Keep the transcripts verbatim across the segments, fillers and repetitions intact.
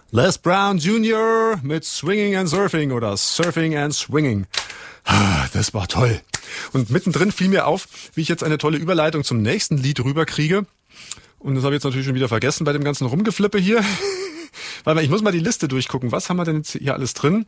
Les Brown Junior mit Swinging and Surfing oder Surfing and Swinging. Das war toll. Und mittendrin fiel mir auf, wie ich jetzt eine tolle Überleitung zum nächsten Lied rüberkriege. Und das habe ich jetzt natürlich schon wieder vergessen bei dem ganzen Rumgeflippe hier. Warte mal, ich muss mal die Liste durchgucken. Was haben wir denn jetzt hier alles drin?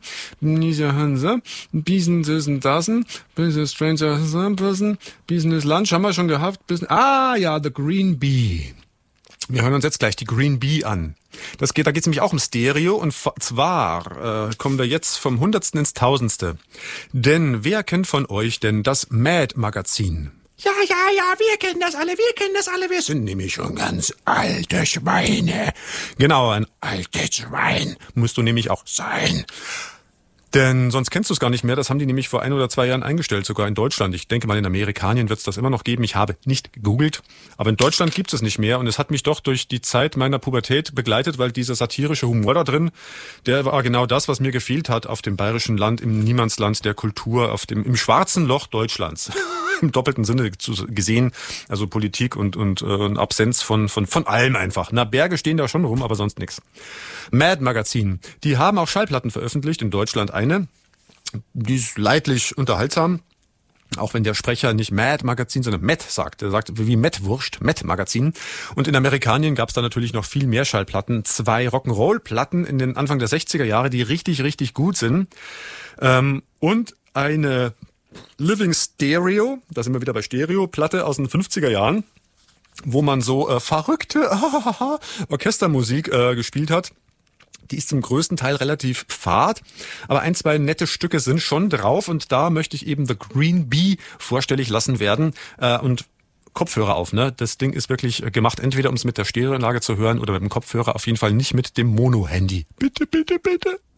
Biesen, Dissen, Dassen, Business Stranger, Person, Business Lunch haben wir schon gehabt. Business, ah ja, The Green Bee. Wir hören uns jetzt gleich die Green Bee an. Das geht, da geht es nämlich auch um Stereo und zwar äh, kommen wir jetzt vom Hundertsten ins Tausendste. Denn wer kennt von euch denn das Mad-Magazin? Ja, ja, ja, wir kennen das alle, wir kennen das alle, wir sind nämlich schon ganz alte Schweine. Genau, ein altes Schwein musst du nämlich auch sein. Denn sonst kennst du es gar nicht mehr. Das haben die nämlich vor ein oder zwei Jahren eingestellt, sogar in Deutschland. Ich denke mal, in Amerikanien wird es das immer noch geben. Ich habe nicht gegoogelt. Aber in Deutschland gibt es nicht mehr. Und es hat mich doch durch die Zeit meiner Pubertät begleitet, weil dieser satirische Humor da drin, der war genau das, was mir gefehlt hat auf dem bayerischen Land, im Niemandsland der Kultur, auf dem, im schwarzen Loch Deutschlands. Im doppelten Sinne zu, gesehen. Also Politik und, und, und Absenz von, von, von allem einfach. Na, Berge stehen da schon rum, aber sonst nix. Mad Magazin. Die haben auch Schallplatten veröffentlicht, in Deutschland eine. Die ist leidlich unterhaltsam. Auch wenn der Sprecher nicht Mad Magazin, sondern Met sagt. Er sagt wie Met-Wurst, Met Magazin. Und in Amerikanien gab es da natürlich noch viel mehr Schallplatten. Zwei Rock'n'Roll-Platten in den Anfang der sechziger Jahre, die richtig, richtig gut sind. Ähm, und eine Living Stereo, da sind wir wieder bei Stereo-Platte aus den fünfziger Jahren, wo man so äh, verrückte Orchestermusik äh, gespielt hat. Die ist zum größten Teil relativ fad, aber ein, zwei nette Stücke sind schon drauf und da möchte ich eben The Green Bee vorstellig lassen werden äh, und Kopfhörer auf, ne? Das Ding ist wirklich gemacht, entweder um es mit der Stereoanlage zu hören oder mit dem Kopfhörer, auf jeden Fall nicht mit dem Mono-Handy. Bitte, bitte, bitte.